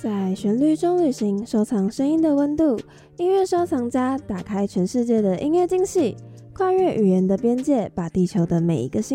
在旋律中旅行，收藏声音的温度。音乐收藏家打开全世界的音乐惊喜，跨越语言的边界，把地球的每一个星